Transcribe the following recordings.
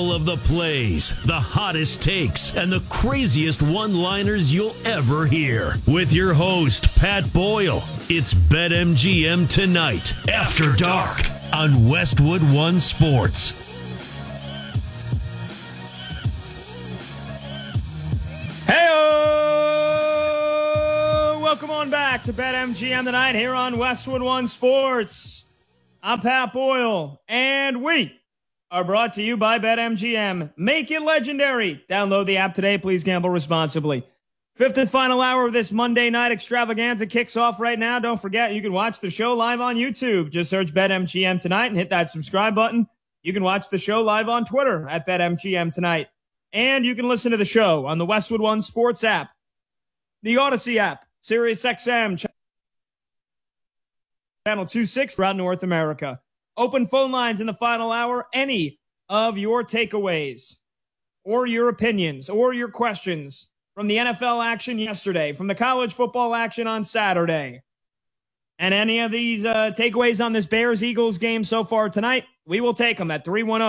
All of the plays, the hottest takes, and the craziest one-liners you'll ever hear. With your host, Pat Boyle. It's BetMGM Tonight, After Dark, on Westwood One Sports. Hey-o! Welcome on back to BetMGM Tonight here on Westwood One Sports. I'm Pat Boyle, and we are brought to you by BetMGM. Make it legendary. Download the app today. Please gamble responsibly. Fifth and final hour of this Monday night extravaganza kicks off right now. Don't forget, you can watch the show live on YouTube. Just search BetMGM Tonight and hit that subscribe button. You can watch the show live on Twitter at BetMGM Tonight. And you can listen to the show on the Westwood One Sports app, the Odyssey app, SiriusXM, Channel 260 throughout North America. Open phone lines in the final hour. Any of your takeaways or your opinions or your questions from the NFL action yesterday, from the college football action on Saturday, and any of these takeaways on this Bears-Eagles game so far tonight, we will take them at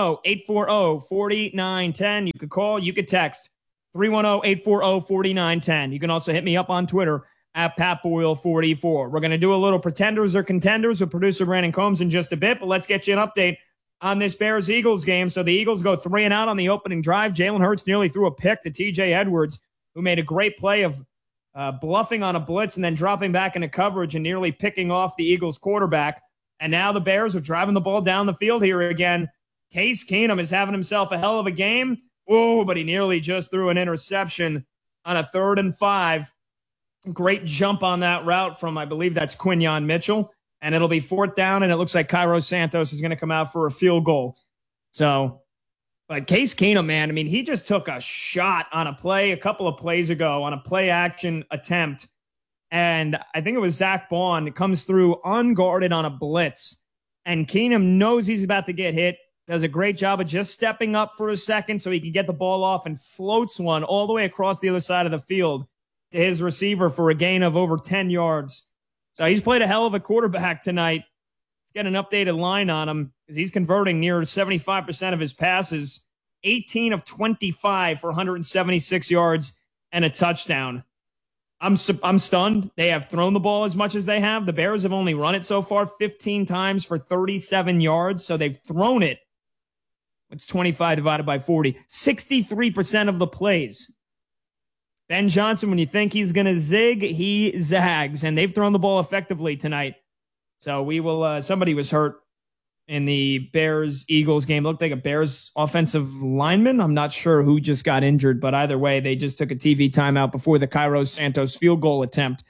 310-840-4910. You could call, you could text, 310-840-4910. You can also hit me up on Twitter at PatBoyle44. We're going to do a little pretenders or contenders with producer Brandon Combs in just a bit, but let's get you an update on this Bears-Eagles game. So the Eagles go 3-and-out on the opening drive. Jalen Hurts nearly threw a pick to TJ Edwards, who made a great play of bluffing on a blitz and then dropping back into coverage and nearly picking off the Eagles quarterback. And now the Bears are driving the ball down the field here again. Case Keenum is having himself a hell of a game. Oh, but he nearly just threw an interception on a 3rd and 5. Great jump on that route from, I believe that's Quinyon Mitchell. And it'll be 4th down, and it looks like Cairo Santos is going to come out for a field goal. So, but Case Keenum, man, I mean, he just took a shot on a play a couple of plays ago on a play-action attempt. And I think it was Zach Bond. It comes through unguarded on a blitz. And Keenum knows he's about to get hit. Does a great job of just stepping up for a second so he can get the ball off and floats one all the way across the other side of the field to his receiver for a gain of over 10 yards. So he's played a hell of a quarterback tonight. Let's get an updated line on him because he's converting near 75% of his passes, 18 of 25 for 176 yards and a touchdown. I'm stunned. They have thrown the ball as much as they have. The Bears have only run it so far 15 times for 37 yards, so they've thrown it. It's 25 divided by 40. 63% of the plays. Ben Johnson, when you think he's going to zig, he zags, and they've thrown the ball effectively tonight. So we will, somebody was hurt in the Bears-Eagles game. It looked like a Bears offensive lineman. I'm not sure who just got injured, but either way, they just took a TV timeout before the Cairo Santos field goal attempt.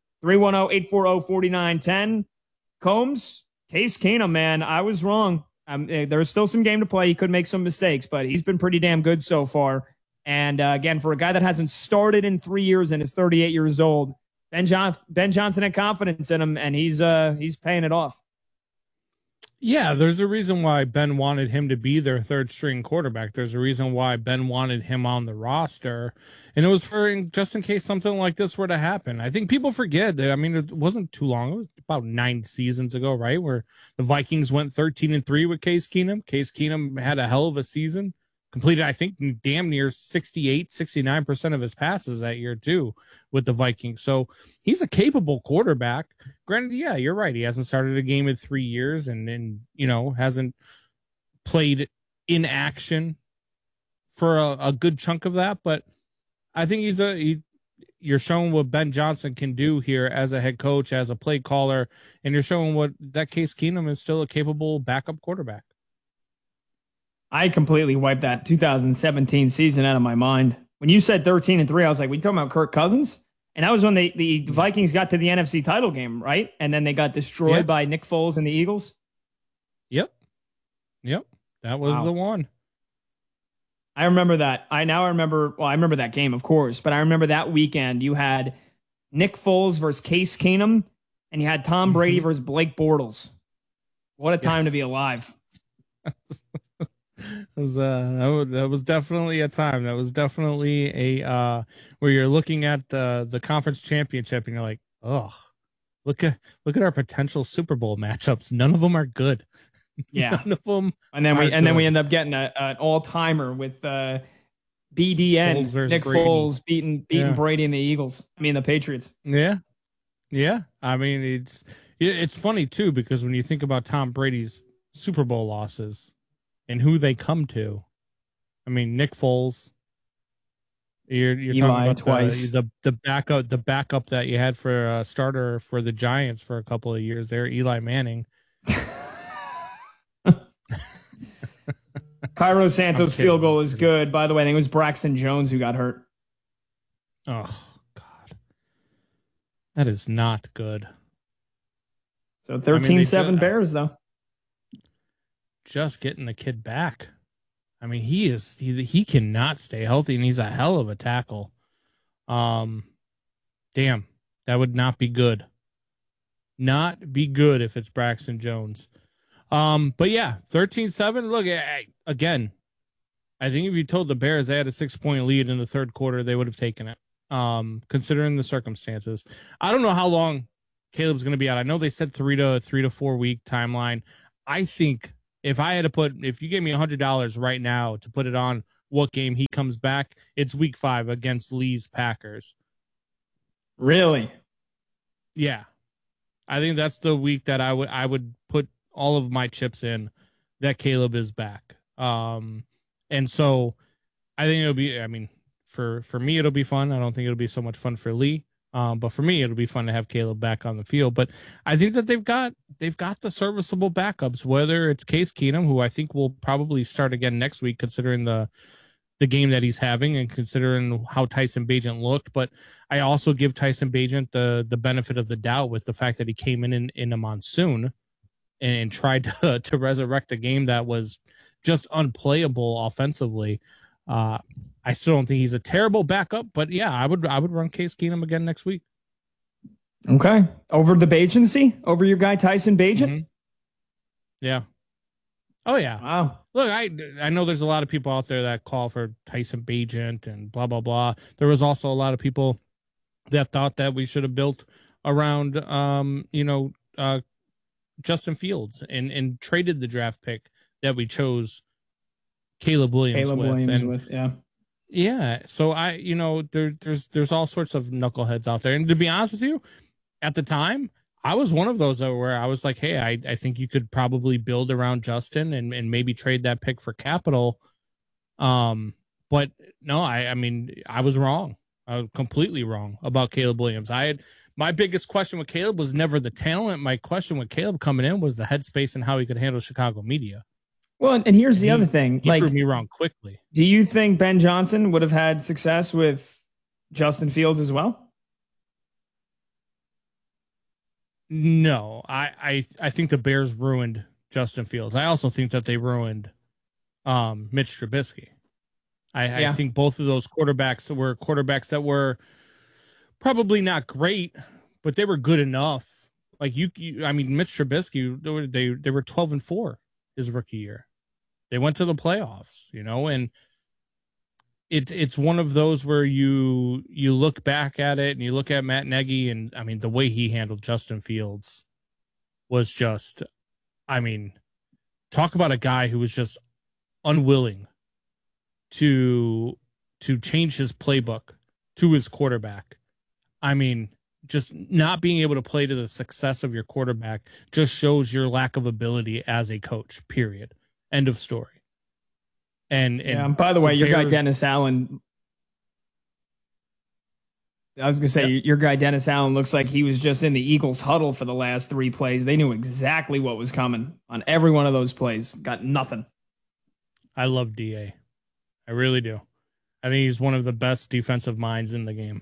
310-840-4910. Combs, Case Keenum, man, I was wrong. There's still some game to play. He could make some mistakes, but he's been pretty damn good so far. And again, for a guy that hasn't started in 3 years and is 38 years old, Ben Johnson had confidence in him, and he's paying it off. Yeah, there's a reason why Ben wanted him to be their 3rd string quarterback. There's a reason why Ben wanted him on the roster, and it was for just in case something like this were to happen. I think people forget that. I mean, it wasn't too long. It was about 9 seasons ago, right, where the Vikings went 13-3 with Case Keenum. Case Keenum had a hell of a season. Completed, I think, damn near 69% of his passes that year, too, with the Vikings. So he's a capable quarterback. Granted, yeah, you're right. He hasn't started a game in 3 years and hasn't played in action for a good chunk of that. But I think you're showing what Ben Johnson can do here as a head coach, as a play caller, and you're showing what that Case Keenum is still a capable backup quarterback. I completely wiped that 2017 season out of my mind. When you said 13-3, I was like, we talking about Kirk Cousins? And that was when the Vikings got to the NFC title game, right? And then they got destroyed by Nick Foles and the Eagles. Yep. That was the one. I remember that. I remember that game, of course, but I remember that weekend you had Nick Foles versus Case Keenum, and you had Tom Brady versus Blake Bortles. What a time to be alive. That was definitely a time. That was definitely a where you're looking at the conference championship and you're like, oh, look at our potential Super Bowl matchups. None of them are good. Yeah. None of them. And then we end up getting an all timer with BDN Nick Brady. Foles beating Brady and the Eagles. I mean the Patriots. Yeah. Yeah. I mean it's funny too, because when you think about Tom Brady's Super Bowl losses and who they come to, I mean Nick Foles. You're Eli talking about twice. the backup that you had for a starter for the Giants for a couple of years there, Eli Manning. Cairo Santos field goal is good. By the way, I think it was Braxton Jones who got hurt. Oh, God. That is not good. So 13-7 Bears, though. Just getting the kid back. I mean, he cannot stay healthy, and he's a hell of a tackle. Damn, that would not be good. Not be good if it's Braxton Jones. But yeah, 13-7. Look, again, I think if you told the Bears they had a 6-point lead in the third quarter, they would have taken it. Considering the circumstances, I don't know how long Caleb's going to be out. I know they said 3 to 4 week timeline. I think if you gave me $100 right now to put it on what game he comes back, it's week 5 against Lee's Packers. Really? Yeah. I think that's the week that I would put all of my chips in that Caleb is back. And so I think it'll be, I mean, for me, it'll be fun. I don't think it'll be so much fun for Lee. But for me, it'll be fun to have Caleb back on the field. But I think that they've got the serviceable backups, whether it's Case Keenum, who I think will probably start again next week, considering the game that he's having and considering how Tyson Bagent looked. But I also give Tyson Bagent the benefit of the doubt with the fact that he came in a monsoon and tried to resurrect a game that was just unplayable offensively. I still don't think he's a terrible backup, but yeah, I would run Case Keenum again next week. Okay. Over the Bagency? Over your guy Tyson Bagent? Mm-hmm. Yeah. Oh yeah. Wow. Look, I know there's a lot of people out there that call for Tyson Bagent and blah blah blah. There was also a lot of people that thought that we should have built around Justin Fields and traded the draft pick that we chose Caleb Williams with. Yeah. Yeah, so there's all sorts of knuckleheads out there, and to be honest with you, at the time I was one of those where I was like, hey, I think you could probably build around Justin and maybe trade that pick for capital. But no, I mean I was wrong. I was completely wrong about Caleb Williams. My biggest question with Caleb was never the talent. My question with Caleb coming in was the headspace and how he could handle Chicago media. Well, and here's the other thing. He proved me wrong quickly. Do you think Ben Johnson would have had success with Justin Fields as well? No, I think the Bears ruined Justin Fields. I also think that they ruined Mitch Trubisky. I think both of those quarterbacks that were probably not great, but they were good enough. Like I mean, Mitch Trubisky, they were 12-4 his rookie year. They went to the playoffs, and it's one of those where you look back at it and you look at Matt Nagy, and I mean the way he handled Justin Fields was just, I mean, talk about a guy who was just unwilling to change his playbook to his quarterback. I mean, just not being able to play to the success of your quarterback just shows your lack of ability as a coach, period. End of story. And by the way, your guy Dennis Allen, I was going to say, your guy Dennis Allen looks like he was just in the Eagles huddle for the last 3 plays. They knew exactly what was coming on every one of those plays. Got nothing. I love DA. I really do. I think he's one of the best defensive minds in the game.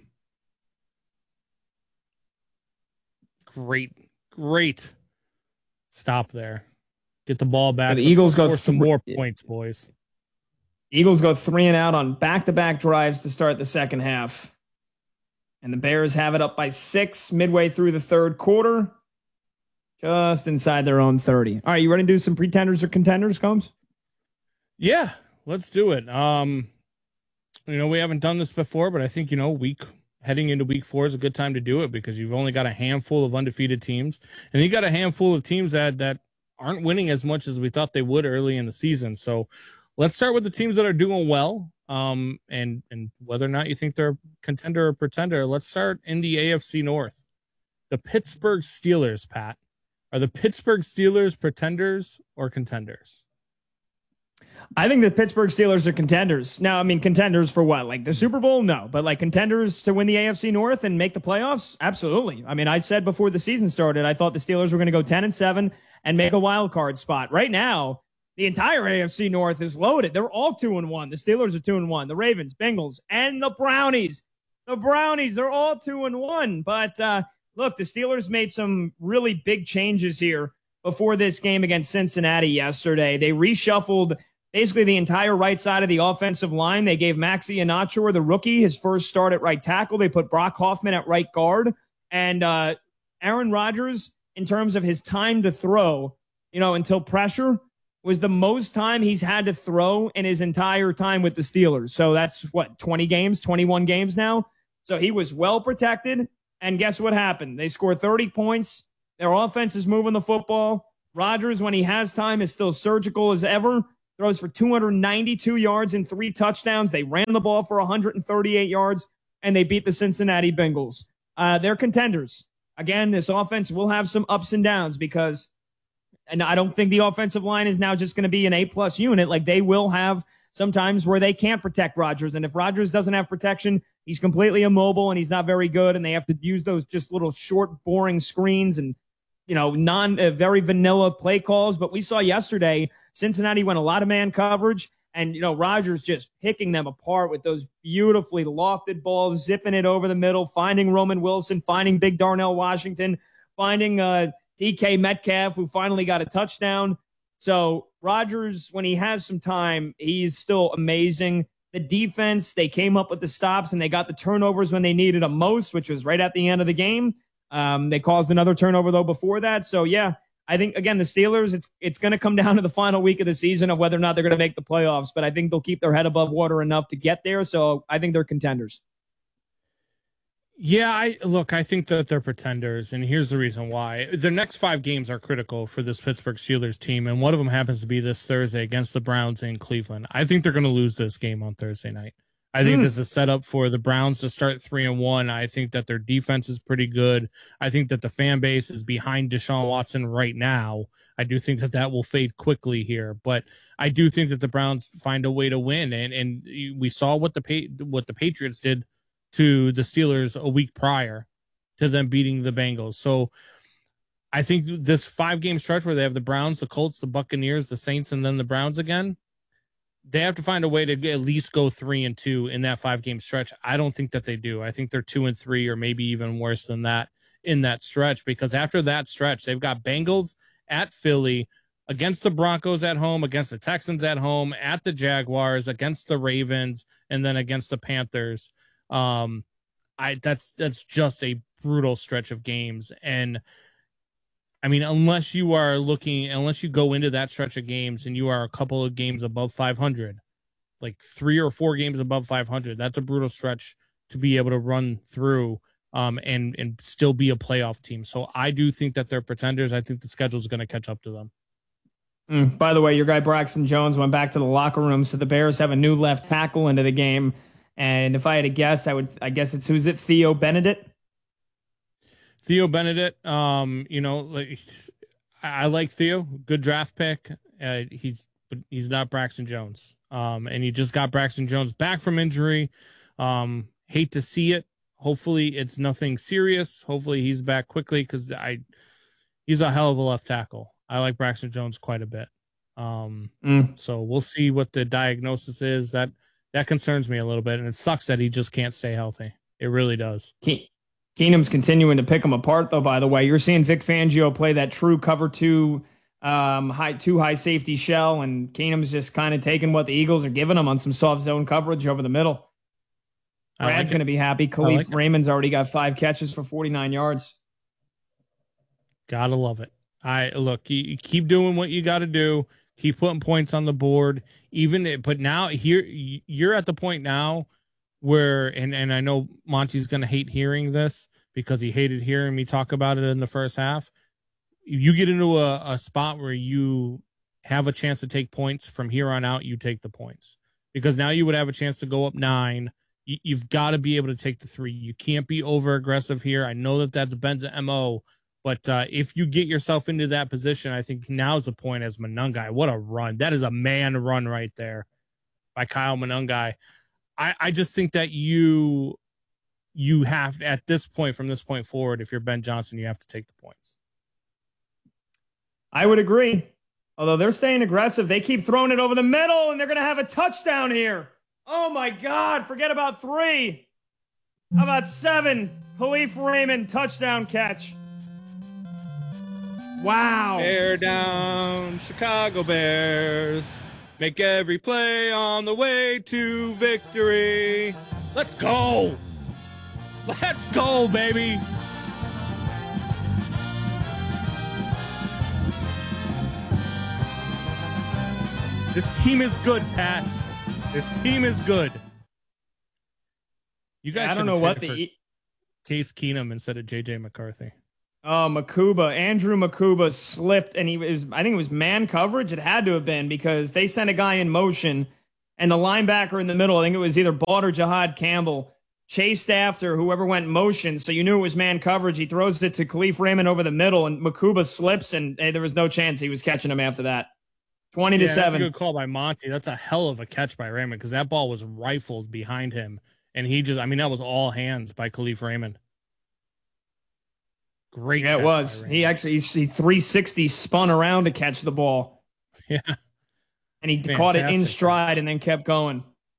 Great stop there. Get the ball back. So the Eagles go for some more points, boys. Eagles go 3 and out on back-to-back drives to start the second half. And the Bears have it up by 6 midway through the third quarter, just inside their own 30. All right, you ready to do some pretenders or contenders, Combs? Yeah, let's do it. We haven't done this before, but I think, heading into week 4 is a good time to do it because you've only got a handful of undefeated teams, and you got a handful of teams that aren't winning as much as we thought they would early in the season. So let's start with the teams that are doing well, and whether or not you think they're a contender or pretender. Let's start in the AFC North. The Pittsburgh Steelers, Pat. Are the Pittsburgh Steelers pretenders or contenders? I think the Pittsburgh Steelers are contenders. Now, I mean, contenders for what? Like the Super Bowl? No. But like contenders to win the AFC North and make the playoffs? Absolutely. I mean, I said before the season started, I thought the Steelers were going to go 10-7 and make a wild card spot. Right now, the entire AFC North is loaded. They're all 2-1. The Steelers are 2-1. The Ravens, Bengals, and the Brownies. The Brownies, they're all 2-1. But look, the Steelers made some really big changes here before this game against Cincinnati yesterday. They reshuffled basically the entire right side of the offensive line. They gave Maxi Iheanacho, the rookie, his first start at right tackle. They put Brock Hoffman at right guard. And Aaron Rodgers, in terms of his time to throw, until pressure, was the most time he's had to throw in his entire time with the Steelers. So that's 21 games now. So he was well protected. And guess what happened? They scored 30 points. Their offense is moving the football. Rodgers, when he has time, is still surgical as ever. Throws for 292 yards and 3 touchdowns. They ran the ball for 138 yards, and they beat the Cincinnati Bengals. They're contenders. Again, this offense will have some ups and downs and I don't think the offensive line is now just going to be an A-plus unit. Like, they will have sometimes where they can't protect Rodgers. And if Rodgers doesn't have protection, he's completely immobile and he's not very good. And they have to use those just little short, boring screens and, very vanilla play calls. But we saw yesterday, Cincinnati went a lot of man coverage, and, Rodgers just picking them apart with those beautifully lofted balls, zipping it over the middle, finding Roman Wilson, finding big Darnell Washington, finding DK Metcalf, who finally got a touchdown. So Rodgers, when he has some time, he's still amazing. The defense, they came up with the stops and they got the turnovers when they needed them most, which was right at the end of the game. They caused another turnover, though, before that. So, yeah, I think, again, the Steelers, it's going to come down to the final week of the season of whether or not they're going to make the playoffs. But I think they'll keep their head above water enough to get there. So I think they're contenders. Yeah, I think that they're pretenders, and here's the reason why. Their next 5 games are critical for this Pittsburgh Steelers team, and one of them happens to be this Thursday against the Browns in Cleveland. I think they're going to lose this game on Thursday night. I think this is set up for the Browns to start 3-1. I think that their defense is pretty good. I think that the fan base is behind Deshaun Watson right now. I do think that will fade quickly here, but I do think that the Browns find a way to win, and we saw what the Patriots did to the Steelers a week prior to them beating the Bengals. So I think this 5-game stretch where they have the Browns, the Colts, the Buccaneers, the Saints, and then the Browns again, they have to find a way to at least go 3-2 in that 5-game stretch. I don't think that they do. I think they're 2-3 or maybe even worse than that in that stretch, because after that stretch, they've got Bengals at Philly, against the Broncos at home, against the Texans at home, at the Jaguars, against the Ravens, and then against the Panthers. That's just a brutal stretch of games. And I mean, unless you go into that stretch of games and you are a couple of games above 500, like 3 or 4 games above 500, that's a brutal stretch to be able to run through, and still be a playoff team. So I do think that they're pretenders. I think the schedule is going to catch up to them. By the way, your guy Braxton Jones went back to the locker room. So the Bears have a new left tackle into the game. And if I had to guess, I guess who's it? Theo Benedict? Theo Benedict, I like Theo. Good draft pick. He's not Braxton Jones. And he just got Braxton Jones back from injury. Hate to see it. Hopefully it's nothing serious. Hopefully he's back quickly, because he's a hell of a left tackle. I like Braxton Jones quite a bit. So we'll see what the diagnosis is. That concerns me a little bit, and it sucks that he just can't stay healthy. It really does. Keenum's continuing to pick him apart, though, by the way. You're seeing Vic Fangio play that true cover 2 high safety shell, and Keenum's just kind of taking what the Eagles are giving him on some soft zone coverage over the middle. Brad's going to be happy. Khalif Raymond's already got 5 catches for 49 yards. Gotta love it. You keep doing what you got to do. Keep putting points on the board. But now you're at the point now where, and I know Monty's going to hate hearing this because he hated hearing me talk about it in the first half. you get into a spot where you have a chance to take points from here on out, you take the points, because now you would have a chance to go up 9. You've got to be able to take the 3. You can't be over aggressive here. I know that that's Ben's MO, but if you get yourself into that position, I think now's the point as Monangai. What a run. That is a man run right there by Kyle Monangai. I just think that you have, at this point, from this point forward, if you're Ben Johnson, you have to take the points. I would agree. Although they're staying aggressive. They keep throwing it over the middle, and they're going to have a touchdown here. Oh, my God. Forget about 3. How about 7? Khalif Raymond, touchdown catch. Wow. Bear down, Chicago Bears. Make every play on the way to victory. Let's go. Let's go, baby. This team is good, Pat. This team is good. You guys I don't know what the Case Keenum instead of JJ McCarthy. Oh, Makuba. Andrew Makuba slipped, and I think it was man coverage. It had to have been, because they sent a guy in motion, and the linebacker in the middle, I think it was either Bott or Jahad Campbell, chased after whoever went motion, so you knew it was man coverage. He throws it to Khalif Raymond over the middle, and Makuba slips, and there was no chance he was catching him after that. 20-7. That's a good call by Monty. That's a hell of a catch by Raymond, because that ball was rifled behind him, and that was all hands by Khalif Raymond. Great. Yeah, it was. He 360 spun around to catch the ball. Yeah. And he caught it in stride and then kept going.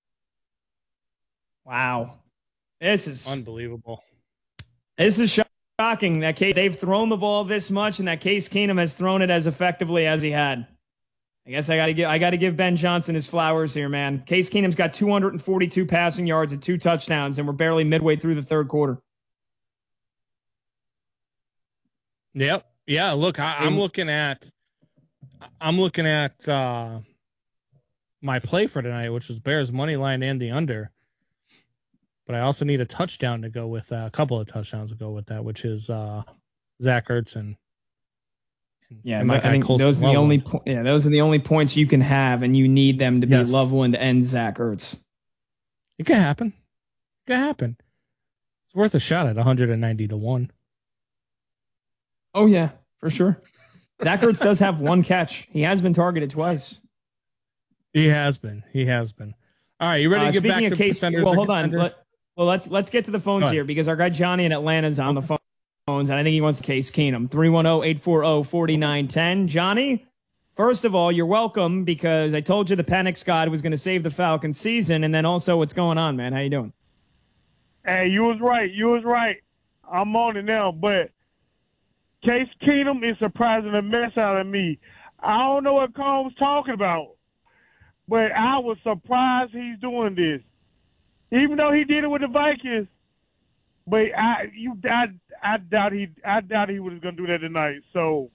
Wow. This is unbelievable. This is shocking that they've thrown the ball this much, and that Case Keenum has thrown it as effectively as he had. I guess I got to give Ben Johnson his flowers here, man. Case Keenum's got 242 passing yards and 2 touchdowns, and we're barely midway through the third quarter. Yep. Yeah. Look, I'm looking at my play for tonight, which is Bears money line and the under. But I also need a touchdown to go with a couple of touchdowns to go with that, which is Zach Ertz and I think those are the only those are the only points you can have, and you need them to be Loveland and Zach Ertz. It can happen. It can happen. It's worth a shot at 190-1. Oh yeah, for sure. Zach Ertz does have 1 catch. He has been targeted twice. He has been. All right, you ready to get back to pretenders? Well, hold on. Let's get to the phones here, because our guy Johnny in Atlanta is on the phones, and I think he wants Case Keenum. 310-840-4910. Johnny, first of all, you're welcome, because I told you the Penix God was going to save the Falcons season, and then also what's going on, man? How you doing? Hey, you was right. I'm on it now, but Case Keenum is surprising the mess out of me. I don't know what Carl was talking about, but I was surprised he's doing this. Even though he did it with the Vikings, but I doubt he was going to do that tonight. So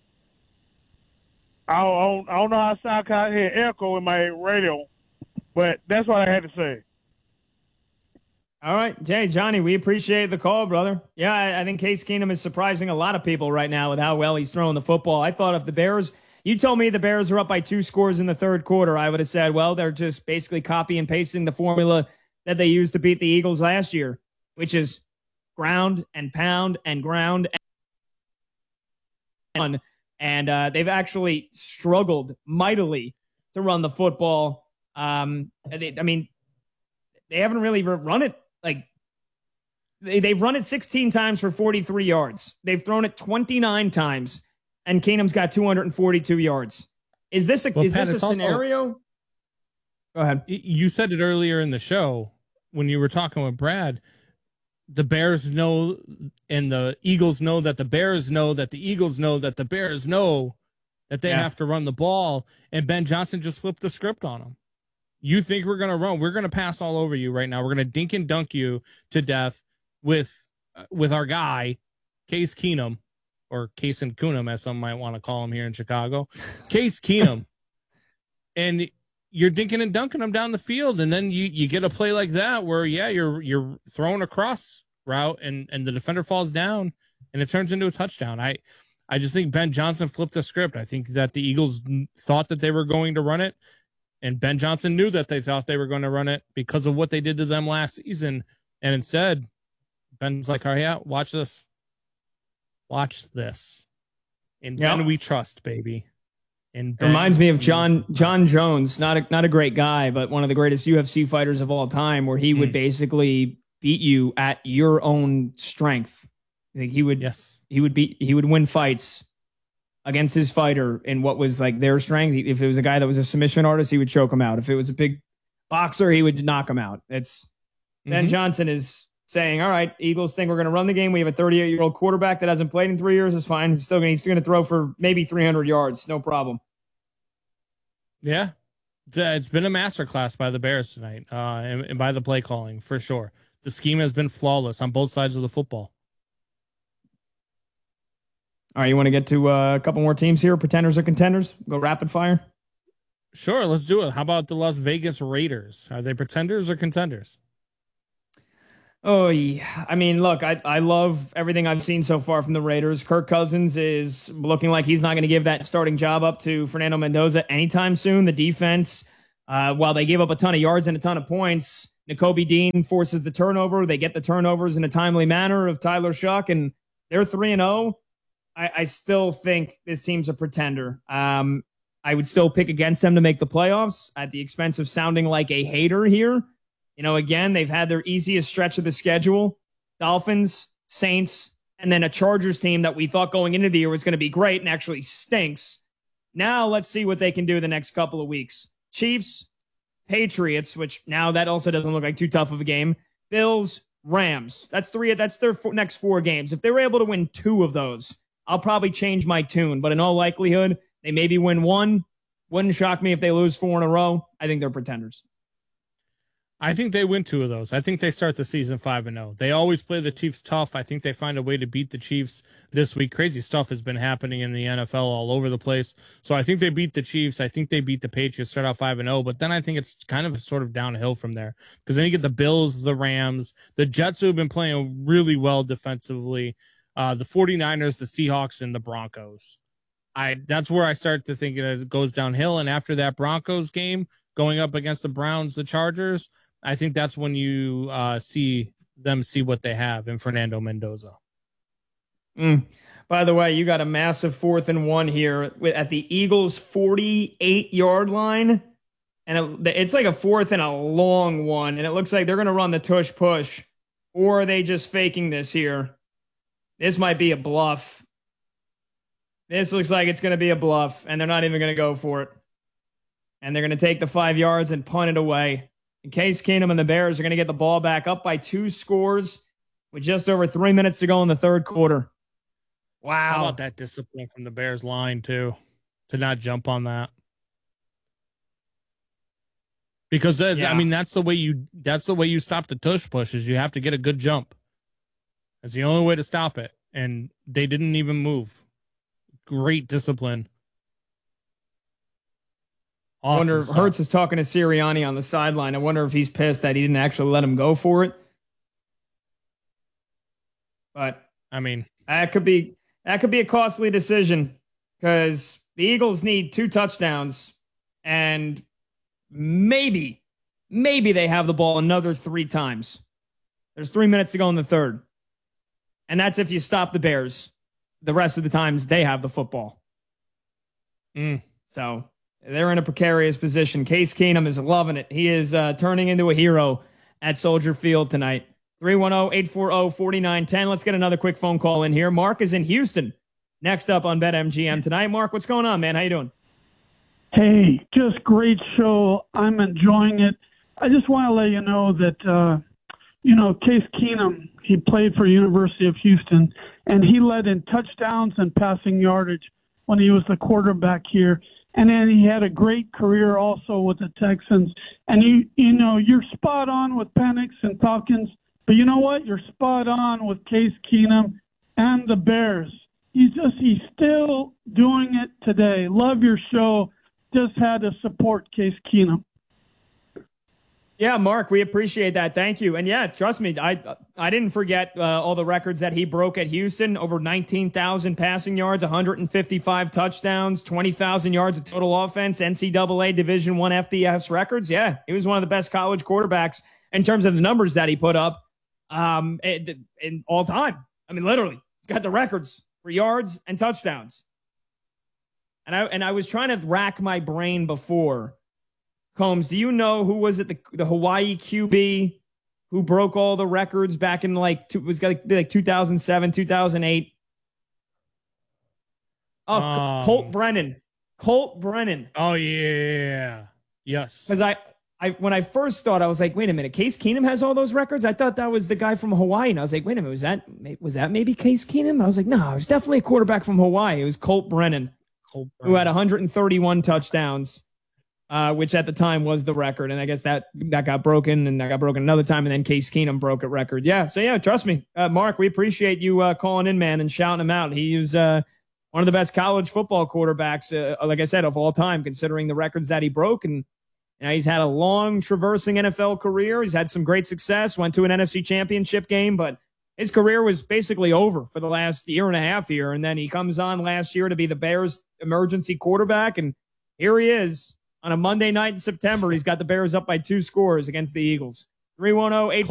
I don't know how I sound. I hear echo in my radio, but that's what I had to say. All right, Johnny, we appreciate the call, brother. Yeah, I think Case Keenum is surprising a lot of people right now with how well he's throwing the football. I thought if the Bears, you told me the Bears are up by 2 scores in the third quarter, I would have said, well, they're just basically copy and pasting the formula that they used to beat the Eagles last year, which is ground and pound and ground and they've actually struggled mightily to run the football. They haven't really run it. Like, they've run it 16 times for 43 yards. They've thrown it 29 times, and Keenum's got 242 yards. Is this a scenario? Also, go ahead. You said it earlier in the show when you were talking with Brad. The Bears know, and the Eagles know that the Bears know that the Eagles know that the Bears know that they have to run the ball, and Ben Johnson just flipped the script on them. You think we're going to run? We're going to pass all over you right now. We're going to dink and dunk you to death with our guy, Case Keenum, or Case and Keenum, as some might want to call him here in Chicago. Case Keenum. And you're dinking and dunking him down the field, and then you get a play like that where, you're throwing a cross route, and the defender falls down, and it turns into a touchdown. I just think Ben Johnson flipped the script. I think that the Eagles thought that they were going to run it, and Ben Johnson knew that they thought they were going to run it because of what they did to them last season. And instead, Ben's like, "Oh yeah, watch this. Watch this." And Ben we trust, baby. And Ben, reminds me of John Jones, not a great guy, but one of the greatest UFC fighters of all time, where he would basically beat you at your own strength. I think he would win fights against his fighter in what was like their strength. If it was a guy that was a submission artist, he would choke him out. If it was a big boxer, he would knock him out. Ben Johnson is saying, all right, Eagles think we're going to run the game. We have a 38-year-old quarterback that hasn't played in 3 years. It's fine. He's going to throw for maybe 300 yards. No problem. Yeah. It's been a masterclass by the Bears tonight, and by the play calling, for sure. The scheme has been flawless on both sides of the football. All right, you want to get to a couple more teams here, pretenders or contenders? Go rapid fire? Sure, let's do it. How about the Las Vegas Raiders? Are they pretenders or contenders? Oh, yeah. I mean, look, I love everything I've seen so far from the Raiders. Kirk Cousins is looking like he's not going to give that starting job up to Fernando Mendoza anytime soon. The defense, while they gave up a ton of yards and a ton of points, Nakobe Dean forces the turnover. They get the turnovers in a timely manner of Tyler Shuck, and they're 3-0. I still think this team's a pretender. I would still pick against them to make the playoffs at the expense of sounding like a hater here. You know, again, they've had their easiest stretch of the schedule. Dolphins, Saints, and then a Chargers team that we thought going into the year was going to be great and actually stinks. Now let's see what they can do the next couple of weeks. Chiefs, Patriots, which now that also doesn't look like too tough of a game. Bills, Rams. That's their next 4 games. If they were able to win 2 of those, I'll probably change my tune. But in all likelihood, they maybe win 1. Wouldn't shock me if they lose 4 in a row. I think they're pretenders. I think they win 2 of those. I think they start the season 5-0. They always play the Chiefs tough. I think they find a way to beat the Chiefs this week. Crazy stuff has been happening in the NFL all over the place. So I think they beat the Chiefs. I think they beat the Patriots, start out 5-0. But then I think it's kind of sort of downhill from there. Because then you get the Bills, the Rams, the Jets, who have been playing really well defensively, the 49ers, the Seahawks, and the Broncos. That's where I start to think it goes downhill. And after that Broncos game, going up against the Browns, the Chargers, I think that's when you see what they have in Fernando Mendoza. By the way, you got a massive 4th and 1 here at the Eagles' 48-yard line. And it's like a 4th and a long one. And it looks like they're going to run the tush push. Or are they just faking this here? This might be a bluff. This looks like it's going to be a bluff. And they're not even going to go for it. And they're going to take the 5 yards and punt it away. And Case Keenum and the Bears are going to get the ball back up by 2 scores with just over 3 minutes to go in the third quarter. Wow. How about that discipline from the Bears line, too, to not jump on that? Because, I mean, that's the way you stop the tush push is you have to get a good jump. That's the only way to stop it. And they didn't even move. Great discipline. Awesome. I wonder if Hurts is talking to Sirianni on the sideline. I wonder if he's pissed that he didn't actually let him go for it. But I mean, that could be a costly decision because the Eagles need 2 touchdowns and maybe they have the ball another 3 times. There's 3 minutes to go in the third. And that's if you stop the Bears. The rest of the times they have the football. So they're in a precarious position. Case Keenum is loving it. He is turning into a hero at Soldier Field tonight. 310-840-4910. Let's get another quick phone call in here. Mark is in Houston. Next up on BetMGM tonight. Mark, what's going on, man? How you doing? Hey, just great show. I'm enjoying it. I just want to let you know that, Case Keenum, he played for University of Houston, and he led in touchdowns and passing yardage when he was the quarterback here. And then he had a great career also with the Texans. And you're spot on with Penix and Falcons, but you know what? You're spot on with Case Keenum and the Bears. He's still doing it today. Love your show. Just had to support Case Keenum. Yeah, Mark, we appreciate that. Thank you. And yeah, trust me, I didn't forget all the records that he broke at Houston. Over 19,000 passing yards, 155 touchdowns, 20,000 yards of total offense, NCAA Division I FBS records. Yeah, he was one of the best college quarterbacks in terms of the numbers that he put up in all time. I mean, literally, he's got the records for yards and touchdowns. And I was trying to rack my brain before. Combs, do you know who was it, the Hawaii QB who broke all the records back in like 2007, 2008? Oh, Colt Brennan. Oh yeah. Yes. Because I when I first thought, I was like, wait a minute, Case Keenum has all those records? I thought that was the guy from Hawaii. And I was like, wait a minute, was that maybe Case Keenum? I was like, no, it was definitely a quarterback from Hawaii. It was Colt Brennan, who had 131 touchdowns. Which at the time was the record. And I guess that got broken, and that got broken another time. And then Case Keenum broke a record. Yeah. So yeah, trust me, Mark, we appreciate you calling in, man, and shouting him out. He was one of the best college football quarterbacks, like I said, of all time, considering the records that he broke. And he's had a long traversing NFL career. He's had some great success, went to an NFC championship game, but his career was basically over for the last year and a half here. And then he comes on last year to be the Bears emergency quarterback. And here he is. On a Monday night in September, he's got the Bears up by 2 scores against the Eagles. 310-8